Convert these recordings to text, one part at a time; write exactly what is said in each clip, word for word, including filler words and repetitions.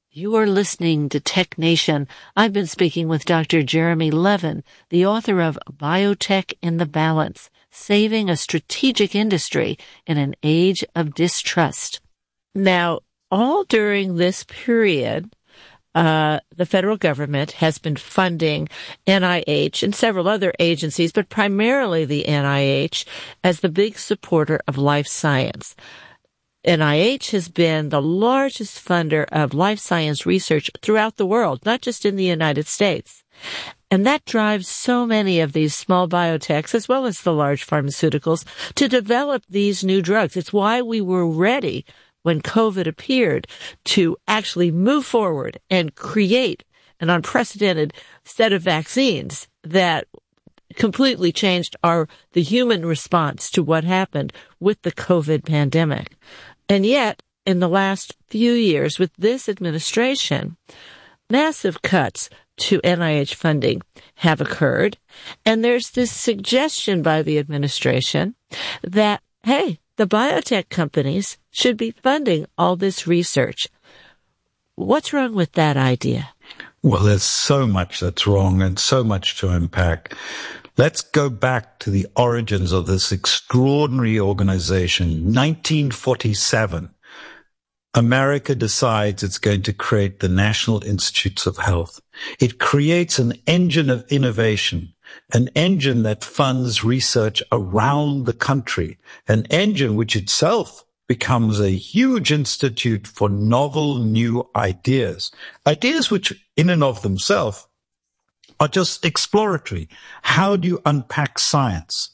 You are listening to Tech Nation. I've been speaking with Doctor Jeremy Levin, the author of Biotech in the Balance, Saving a Strategic Industry in an Age of Distrust. Now, all during this period, uh, the federal government has been funding N I H and several other agencies, but primarily the N I H as the big supporter of life science. N I H has been the largest funder of life science research throughout the world, not just in the United States. And that drives so many of these small biotechs, as well as the large pharmaceuticals, to develop these new drugs. It's why we were ready when COVID appeared to actually move forward and create an unprecedented set of vaccines that completely changed our the human response to what happened with the COVID pandemic. And yet, in the last few years with this administration, massive cuts to N I H funding have occurred. And there's this suggestion by the administration that, hey, the biotech companies should be funding all this research. What's wrong with that idea? Well, there's so much that's wrong and so much to unpack. Let's go back to the origins of this extraordinary organization. nineteen forty-seven, America decides it's going to create the National Institutes of Health. It creates an engine of innovation, an engine that funds research around the country, an engine which itself becomes a huge institute for novel new ideas, ideas which in and of themselves are just exploratory. How do you unpack science?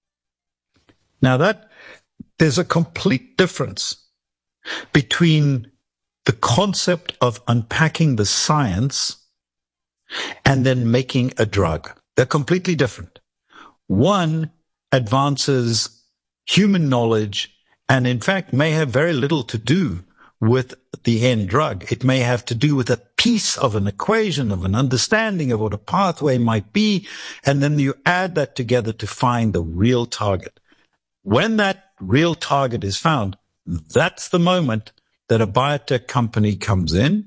Now that there's a complete difference between the concept of unpacking the science and then making a drug. They're completely different. One advances human knowledge and in fact may have very little to do with the end drug. It may have to do with a piece of an equation, of an understanding of what a pathway might be, and then you add that together to find the real target. When that real target is found, that's the moment that a biotech company comes in.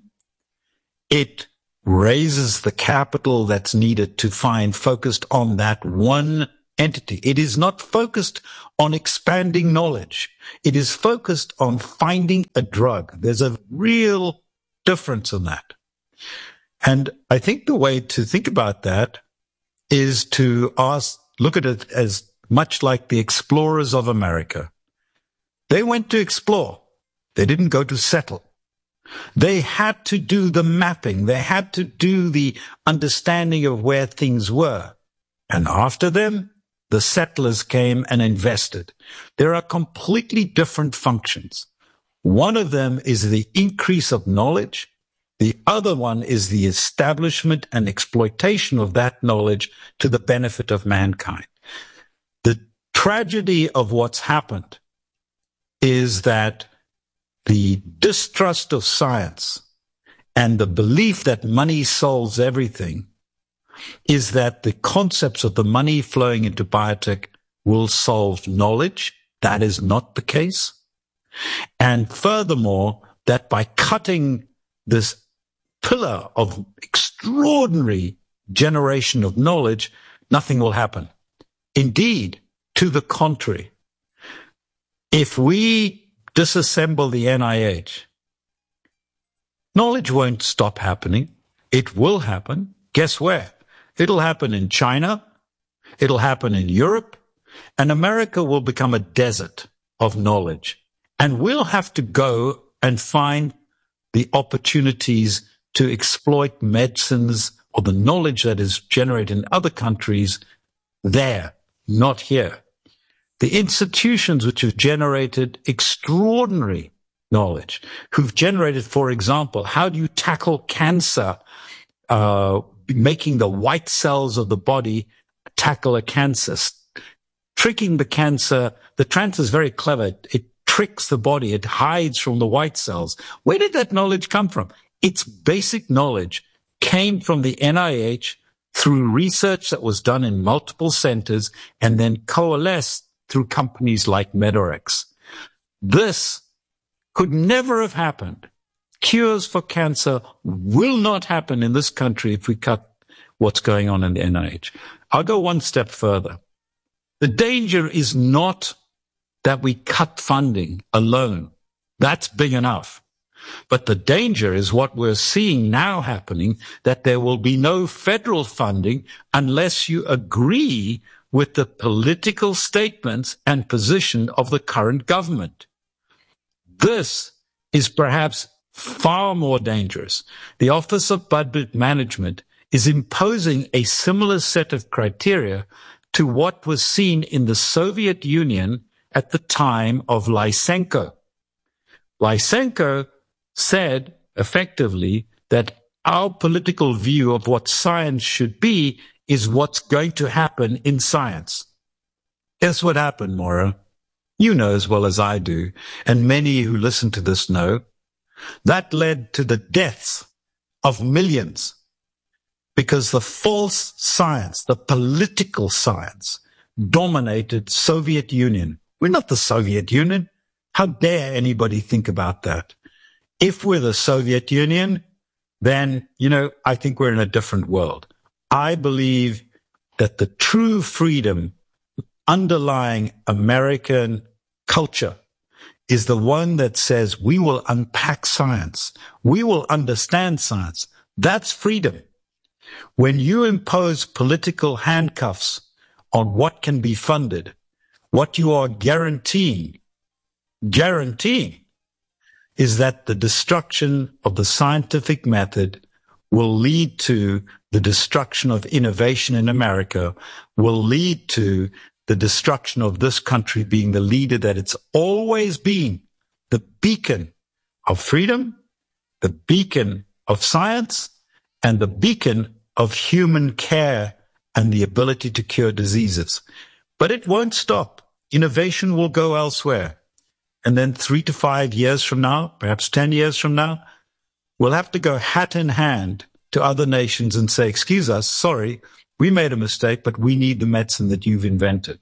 It raises the capital that's needed to find focused on that one entity. It is not focused on expanding knowledge. It is focused on finding a drug. There's a real difference in that. And I think the way to think about that is to ask, look at it as much like the explorers of America. They went to explore. They didn't go to settle. They had to do the mapping. They had to do the understanding of where things were. And after them, the settlers came and invested. There are completely different functions. One of them is the increase of knowledge. The other one is the establishment and exploitation of that knowledge to the benefit of mankind. The tragedy of what's happened is that the distrust of science and the belief that money solves everything is that the concepts of the money flowing into biotech will solve knowledge. That is not the case. And furthermore, that by cutting this pillar of extraordinary generation of knowledge, nothing will happen. Indeed, to the contrary, if we disassemble the N I H, knowledge won't stop happening. It will happen. Guess where? It'll happen in China. It'll happen in Europe. And America will become a desert of knowledge. And we'll have to go and find the opportunities to exploit medicines or the knowledge that is generated in other countries there, not here. The institutions which have generated extraordinary knowledge, who've generated, for example, how do you tackle cancer, uh, making the white cells of the body tackle a cancer, tricking the cancer. The cancer is very clever. It tricks the body. It hides from the white cells. Where did that knowledge come from? Its basic knowledge came from the N I H through research that was done in multiple centers and then coalesced through companies like Medarex. This could never have happened cures for cancer will not happen in this country if we cut what's going on in the N I H. I'll go one step further. The danger is not that we cut funding alone. That's big enough. But the danger is what we're seeing now happening, that there will be no federal funding unless you agree with the political statements and position of the current government. This is perhaps far more dangerous. The Office of Budget Management is imposing a similar set of criteria to what was seen in the Soviet Union at the time of Lysenko. Lysenko said effectively that our political view of what science should be is what's going to happen in science. Guess what happened, Maura? You know as well as I do, and many who listen to this know. That led to the deaths of millions because the false science, the political science, dominated Soviet Union. We're not the Soviet Union. How dare anybody think about that? If we're the Soviet Union, then, you know, I think we're in a different world. I believe that the true freedom underlying American culture is the one that says we will unpack science. We will understand science. That's freedom. When you impose political handcuffs on what can be funded, what you are guaranteeing, guaranteeing is that the destruction of the scientific method will lead to the destruction of innovation in America, will lead to the destruction of this country being the leader that it's always been, the beacon of freedom, the beacon of science, and the beacon of human care and the ability to cure diseases. But it won't stop. Innovation will go elsewhere. And then three to five years from now, perhaps ten years from now, we'll have to go hat in hand to other nations and say, excuse us, sorry, we made a mistake, but we need the medicine that you've invented,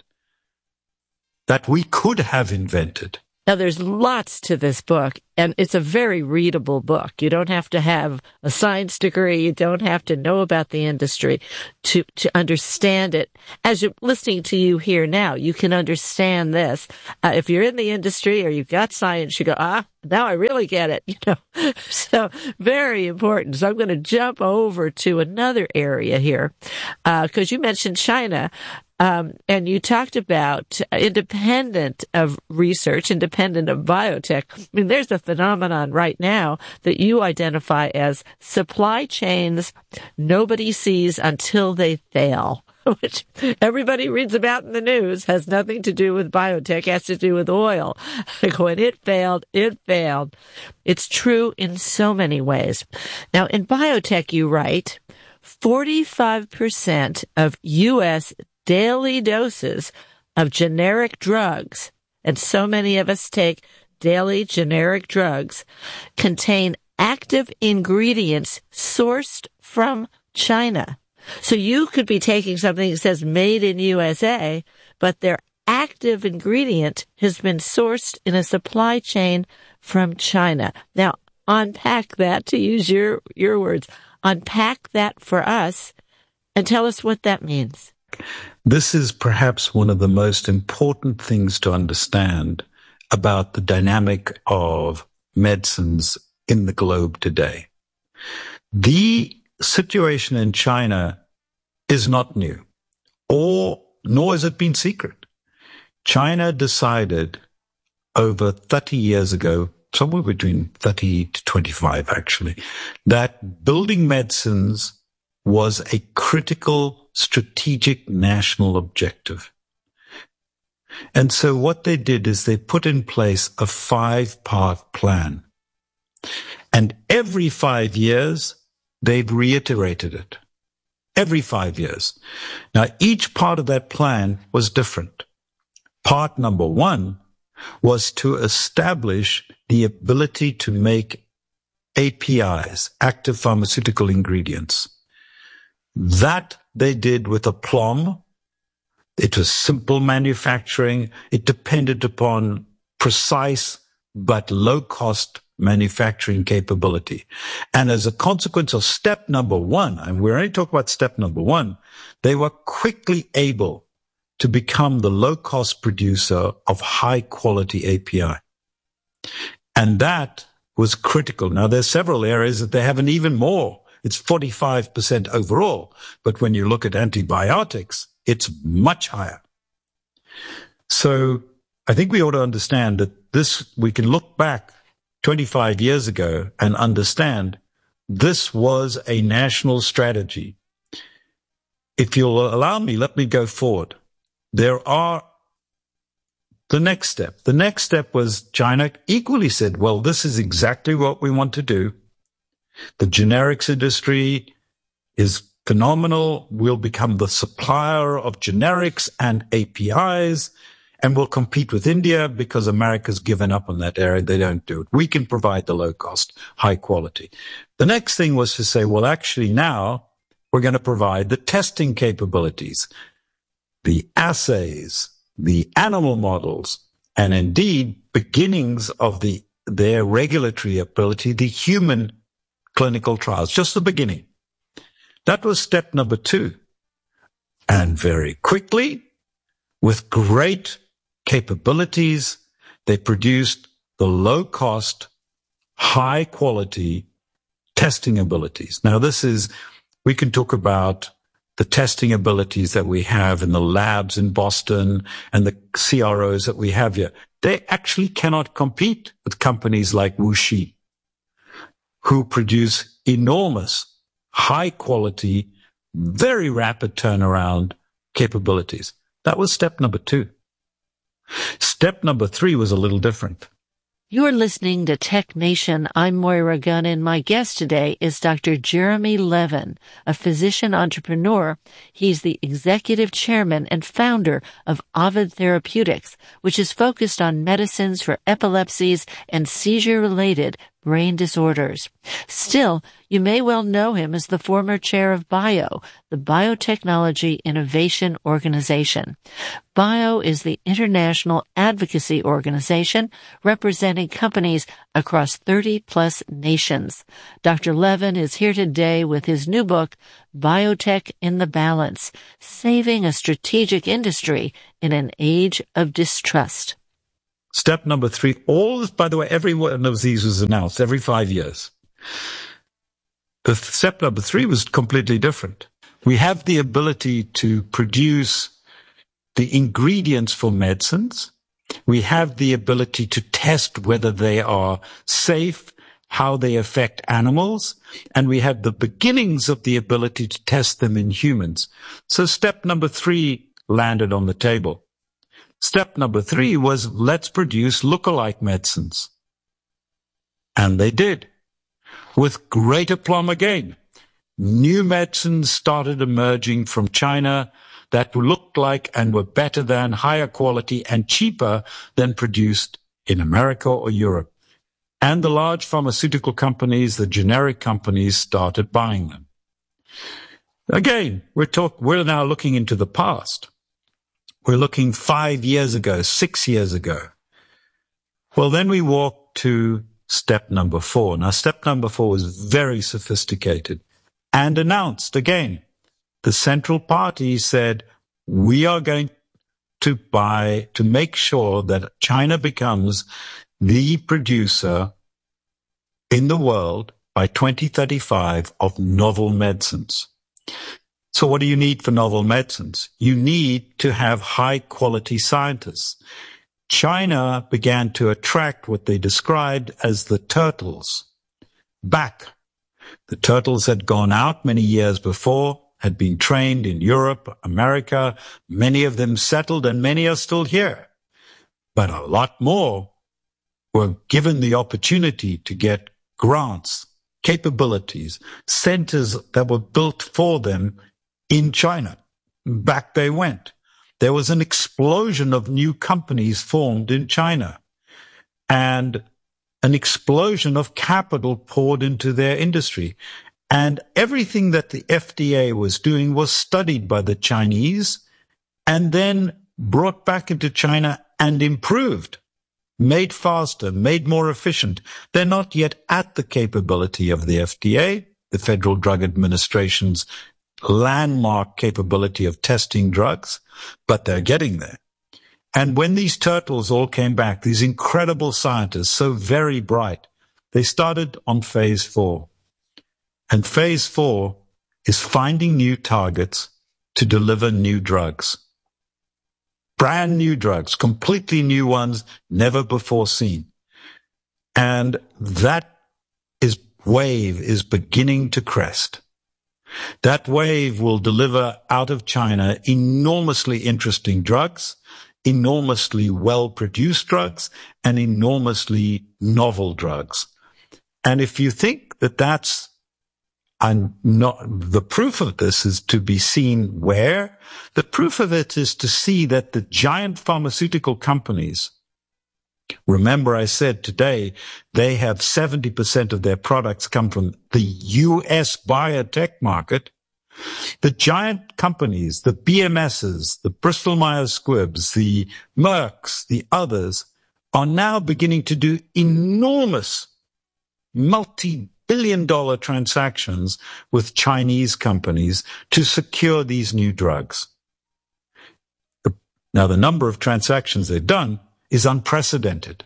that we could have invented. Now, there's lots to this book, and it's a very readable book. You don't have to have a science degree. You don't have to know about the industry to, to understand it. As you're listening to you here now, you can understand this. Uh, if you're in the industry or you've got science, you go, ah, now I really get it, you know. So very important. So I'm going to jump over to another area here, uh, because you mentioned China. Um, and you talked about independent of research, independent of biotech. I mean, there's a phenomenon right now that you identify as supply chains nobody sees until they fail, which everybody reads about in the news, has nothing to do with biotech, has to do with oil. Like when it failed, it failed. It's true in so many ways. Now, in biotech, you write, forty-five percent of U S daily doses of generic drugs, and so many of us take daily generic drugs, contain active ingredients sourced from China. So you could be taking something that says made in U S A, but their active ingredient has been sourced in a supply chain from China. Now, unpack that, to use your, your words, unpack that for us and tell us what that means. This is perhaps one of the most important things to understand about the dynamic of medicines in the globe today. The situation in China is not new, or nor has it been secret. China decided over thirty years ago, somewhere between thirty to twenty-five actually, that building medicines was a critical strategic national objective. And so what they did is they put in place a five-part plan. And every five years, they've reiterated it. Every five years. Now, each part of that plan was different. Part number one was to establish the ability to make A P Is, active pharmaceutical ingredients. That they did with aplomb. It was simple manufacturing. It depended upon precise but low-cost manufacturing capability. And as a consequence of step number one, and we're only talking about step number one, they were quickly able to become the low-cost producer of high-quality A P I. And that was critical. Now, there's several areas that they have an even more. It's forty-five percent overall. But when you look at antibiotics, it's much higher. So I think we ought to understand that this, we can look back twenty-five years ago and understand this was a national strategy. If you'll allow me, let me go forward. There are the next step. The next step was China equally said, well, this is exactly what we want to do. The generics industry is phenomenal. We'll become the supplier of generics and A P Is, and we'll compete with India because America's given up on that area. They don't do it. We can provide the low cost, high quality. The next thing was to say, well, actually now we're going to provide the testing capabilities, the assays, the animal models, and indeed beginnings of the their regulatory ability, the human clinical trials, just the beginning. That was step number two. And very quickly, with great capabilities, they produced the low-cost, high-quality testing abilities. Now, this is, we can talk about the testing abilities that we have in the labs in Boston and the C R Os that we have here. They actually cannot compete with companies like WuXi, who produce enormous, high-quality, very rapid turnaround capabilities. That was step number two. Step number three was a little different. You're listening to Tech Nation. I'm Moira Gunn, and my guest today is Doctor Jeremy Levin, a physician entrepreneur. He's the executive chairman and founder of Ovid Therapeutics, which is focused on medicines for epilepsies and seizure-related brain disorders. Still, you may well know him as the former chair of BIO, the Biotechnology Innovation Organization. BIO is the international advocacy organization representing companies across thirty plus nations. Doctor Levin is here today with his new book, Biotech in the Balance, Saving a Strategic Industry in an Age of Distrust. Step number three, all this, by the way, every one of these was announced every five years. The step number three was completely different. We have the ability to produce the ingredients for medicines. We have the ability to test whether they are safe, how they affect animals, and we have the beginnings of the ability to test them in humans. So step number three landed on the table. Step number three was, let's produce lookalike medicines. And they did. With great aplomb again. New medicines started emerging from China that looked like and were better than, higher quality, and cheaper than produced in America or Europe. And the large pharmaceutical companies, the generic companies, started buying them. Again, we're talk, we're now looking into the past. We're looking five years ago, six years ago. Well, then we walk to step number four. Now, step number four was very sophisticated and announced again. The central party said, we are going to buy, to make sure that China becomes the producer in the world by twenty thirty-five of novel medicines. So what do you need for novel medicines? You need to have high-quality scientists. China began to attract what they described as the turtles back. The turtles had gone out many years before, had been trained in Europe, America. Many of them settled, and many are still here. But a lot more were given the opportunity to get grants, capabilities, centers that were built for them in China. Back they went. There was an explosion of new companies formed in China and an explosion of capital poured into their industry. And everything that the F D A was doing was studied by the Chinese and then brought back into China and improved. made faster, made more efficient. They're not yet at the capability of the F D A, the Federal Drug Administration's landmark capability of testing drugs, but they're getting there. And when these turtles all came back, these incredible scientists, so very bright, they started on phase four. And phase four is finding new targets to deliver new drugs. Brand new drugs, completely new ones, never before seen. And that is wave is beginning to crest. That wave will deliver out of China enormously interesting drugs, enormously well-produced drugs, and enormously novel drugs. And if you think that that's And not, the proof of this is to be seen where? The proof of it is to see that the giant pharmaceutical companies, remember I said today, they have seventy percent of their products come from the U S biotech market. The giant companies, the B M S's, the Bristol Myers Squibbs, the Mercks, the others, are now beginning to do enormous multi billion dollar transactions with Chinese companies to secure these new drugs. Now, the number of transactions they've done is unprecedented.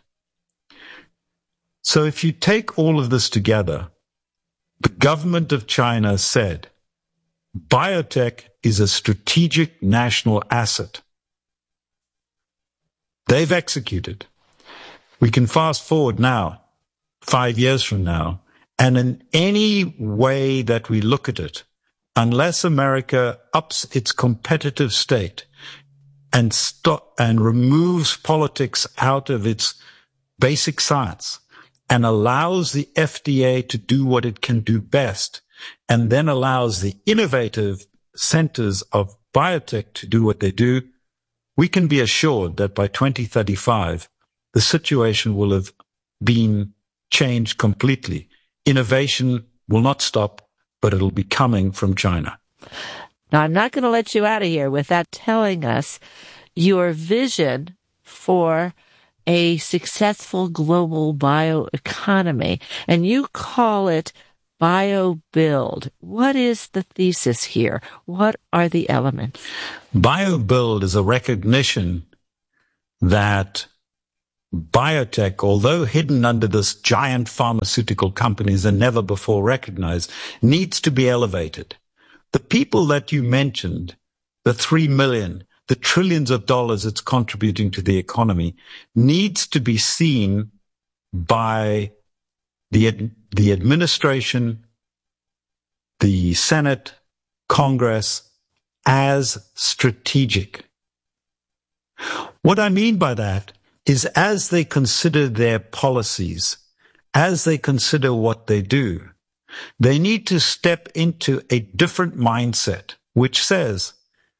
So if you take all of this together, the government of China said, biotech is a strategic national asset. They've executed. We can fast forward now, five years from now, and in any way that we look at it, unless America ups its competitive state and stop and removes politics out of its basic science and allows the F D A to do what it can do best, and then allows the innovative centers of biotech to do what they do, we can be assured that by twenty thirty-five, the situation will have been changed completely. Innovation will not stop, but it'll be coming from China. Now, I'm not going to let you out of here without telling us your vision for a successful global bioeconomy, and you call it BioBuild. What is the thesis here? What are the elements? BioBuild is a recognition that biotech, although hidden under this giant pharmaceutical companies and never before recognized, needs to be elevated. The people that you mentioned, the three million, the trillions of dollars it's contributing to the economy, needs to be seen by the, the administration, the Senate, Congress, as strategic. What I mean by that is as they consider their policies, as they consider what they do, they need to step into a different mindset, which says,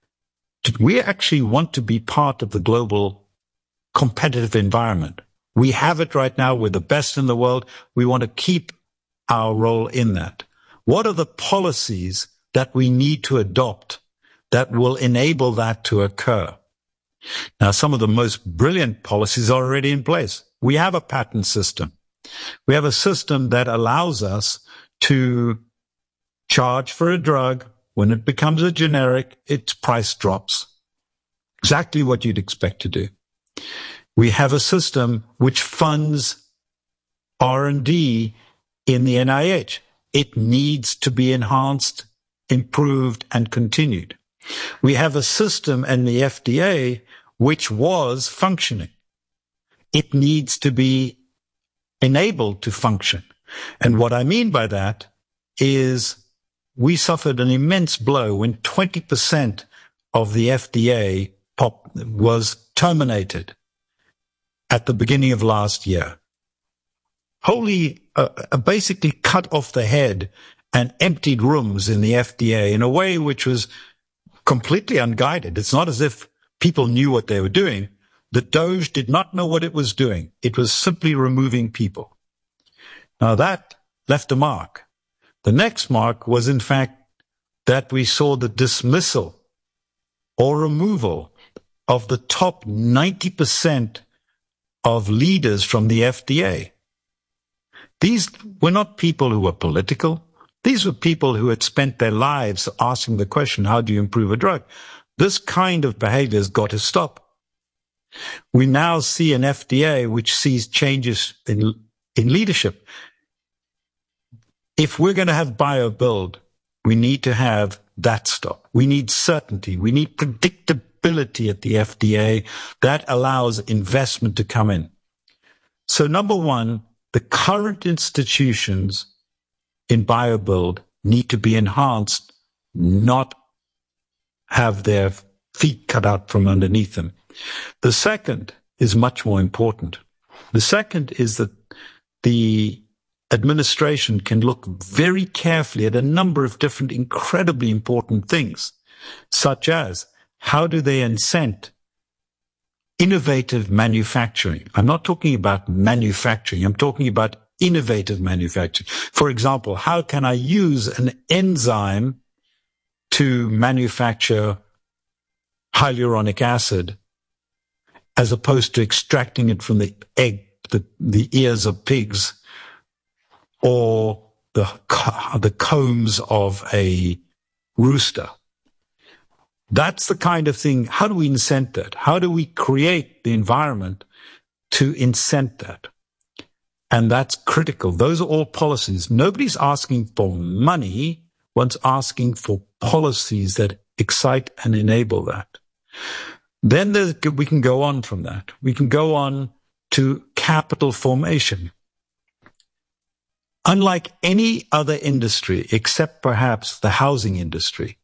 we actually want to be part of the global competitive environment. We have it right now. We're the best in the world. We want to keep our role in that. What are the policies that we need to adopt that will enable that to occur? Now, some of the most brilliant policies are already in place. We have a patent system. We have a system that allows us to charge for a drug. When it becomes a generic, its price drops. Exactly what you'd expect to do. We have a system which funds R and D in the N I H. It needs to be enhanced, improved, and continued. We have a system in the F D A which was functioning. It needs to be enabled to function. And what I mean by that is we suffered an immense blow when twenty percent of the F D A pop was terminated at the beginning of last year. Wholly, uh, basically cut off the head and emptied rooms in the F D A in a way which was completely unguided. It's not as if people knew what they were doing. The DOJ did not know what it was doing. It was simply removing people. Now that left a mark. The next mark was, in fact, that we saw the dismissal or removal of the top ninety percent of leaders from the F D A. These were not people who were political. These were people who had spent their lives asking the question, how do you improve a drug? This kind of behavior has got to stop. We now see an F D A which sees changes in, in leadership. If we're going to have BioBuild, we need to have that stop. We need certainty. We need predictability at the F D A that allows investment to come in. So number one, the current institutions in BioBuild need to be enhanced, not have their feet cut out from underneath them. The second is much more important. The second is that the administration can look very carefully at a number of different incredibly important things, such as how do they incent innovative manufacturing? I'm not talking about manufacturing. I'm talking about innovative manufacturing. For example, how can I use an enzyme to manufacture hyaluronic acid as opposed to extracting it from the egg, the, the ears of pigs, or the, the combs of a rooster? That's the kind of thing. How do we incent that? How do we create the environment to incent that? And that's critical. Those are all policies. Nobody's asking for money. One's asking for policies that excite and enable that. Then there's, we can go on from that. We can go on to capital formation. Unlike any other industry, except perhaps the housing industry,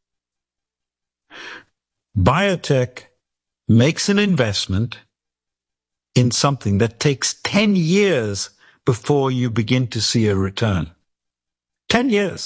biotech makes an investment in something that takes ten years before you begin to see a return. ten years.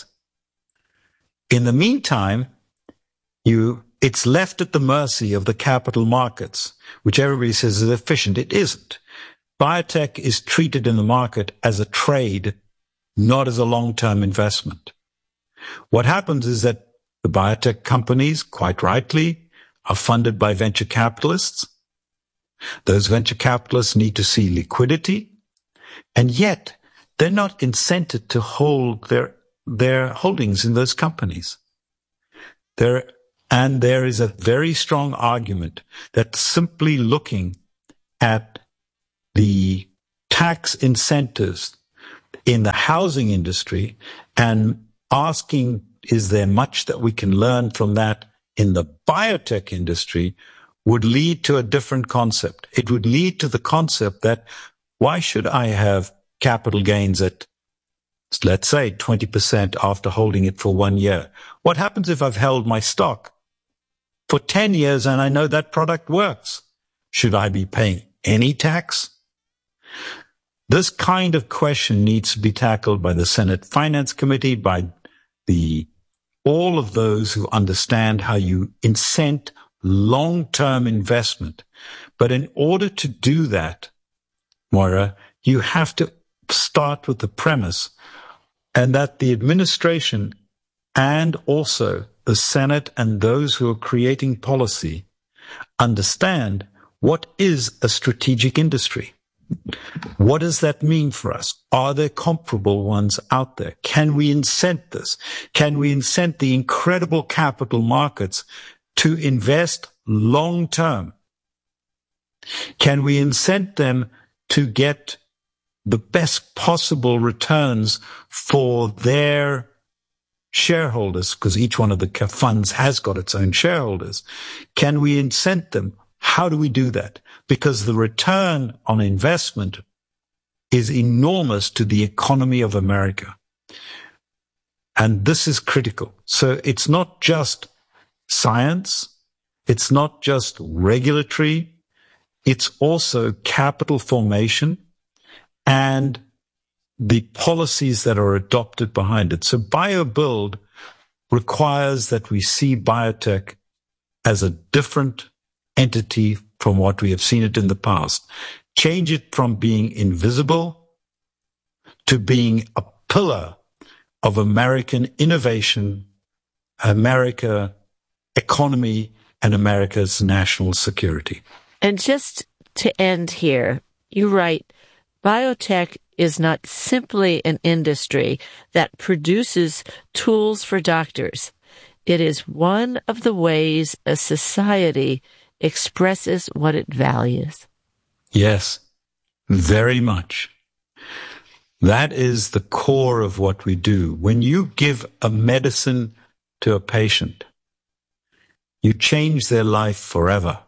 In the meantime, you, it's left at the mercy of the capital markets, which everybody says is efficient. It isn't. Biotech is treated in the market as a trade, not as a long-term investment. What happens is that the biotech companies, quite rightly, are funded by venture capitalists. Those venture capitalists need to see liquidity, and yet they're not incented to hold their, their holdings in those companies. There, and there is a very strong argument that simply looking at the tax incentives in the housing industry and asking, is there much that we can learn from that in the biotech industry, would lead to a different concept. It would lead to the concept that why should I have capital gains at, let's say, twenty percent after holding it for one year? What happens if I've held my stock for ten years and I know that product works? Should I be paying any tax? This kind of question needs to be tackled by the Senate Finance Committee, by the all of those who understand how you incent long-term investment. But in order to do that, Moira, you have to start with the premise and that the administration and also the Senate and those who are creating policy understand what is a strategic industry. What does that mean for us? Are there comparable ones out there? Can we incent this? Can we incent the incredible capital markets to invest long term? Can we incent them to get the best possible returns for their shareholders? Because each one of the funds has got its own shareholders. Can we incent them? How do we do that? Because the return on investment is enormous to the economy of America. And this is critical. So it's not just science. It's not just regulatory. It's also capital formation and the policies that are adopted behind it. So BioBuild requires that we see biotech as a different entity from what we have seen it in the past. Change it from being invisible to being a pillar of American innovation, America economy, and America's national security. And just to end here, you write, biotech is not simply an industry that produces tools for doctors. It is one of the ways a society expresses what it values. Yes, very much. That is the core of what we do. When you give a medicine to a patient, you change their life forever.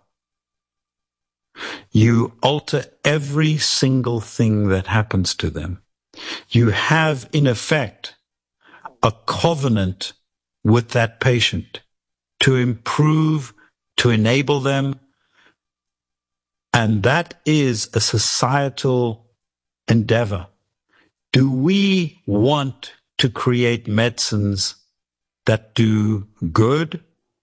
You alter every single thing that happens to them. You have, in effect, a covenant with that patient to improve, to enable them. And that is a societal endeavor. Do we want to create medicines that do good?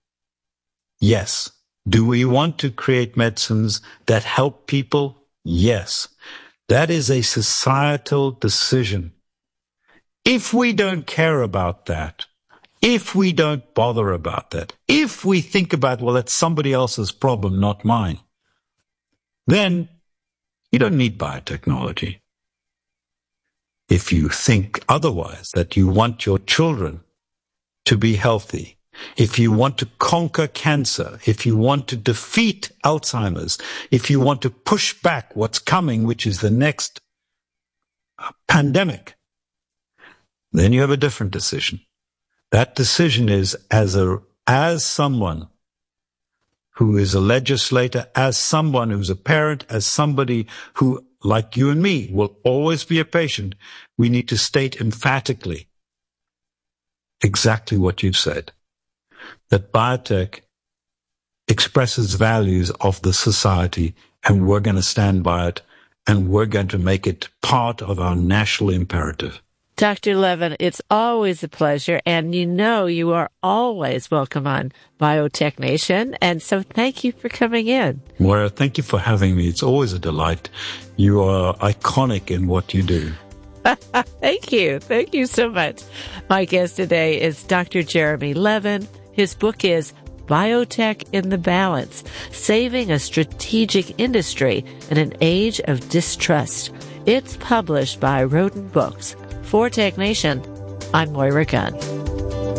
Yes. Do we want to create medicines that help people? Yes. That is a societal decision. If we don't care about that, if we don't bother about that, if we think about, well, it's somebody else's problem, not mine, then you don't need biotechnology. If you think otherwise, that you want your children to be healthy, if you want to conquer cancer, if you want to defeat Alzheimer's, if you want to push back what's coming, which is the next pandemic, then you have a different decision. That decision is as a, as someone who is a legislator, as someone who's a parent, as somebody who, like you and me, will always be a patient, we need to state emphatically exactly what you've said. That biotech expresses values of the society, and we're going to stand by it, and we're going to make it part of our national imperative. Doctor Levin, it's always a pleasure, and you know you are always welcome on Biotech Nation, and so thank you for coming in. Moira, thank you for having me. It's always a delight. You are iconic in what you do. Thank you. Thank you so much. My guest today is Doctor Jeremy Levin. His book is Biotech in the Balance, Saving a Strategic Industry in an Age of Distrust. It's published by Roden Books. For Tech Nation, I'm Moira Gunn.